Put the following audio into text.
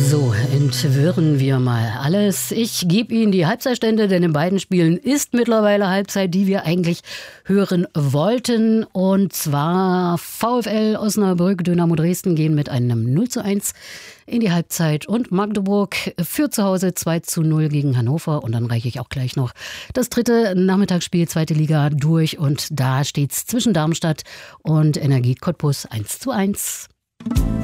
So, entwirren wir mal alles. Ich gebe Ihnen die Halbzeitstände, denn in beiden Spielen ist mittlerweile Halbzeit, die wir eigentlich hören wollten. Und zwar VfL Osnabrück, Dynamo Dresden gehen mit einem 0:1 in die Halbzeit und Magdeburg führt zu Hause 2:0 gegen Hannover. Und dann reiche ich auch gleich noch das dritte Nachmittagsspiel, zweite Liga, durch. Und da steht es zwischen Darmstadt und Energie Cottbus 1:1.